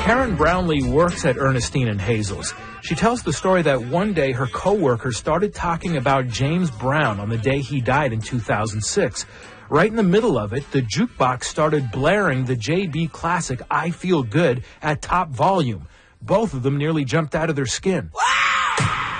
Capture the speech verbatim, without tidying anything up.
Karen Brownlee works at Ernestine and Hazel's. She tells the story that one day her coworker started talking about James Brown on the day he died in two thousand six. Right in the middle of it, the jukebox started blaring the J B classic I Feel Good at top volume. Both of them nearly jumped out of their skin.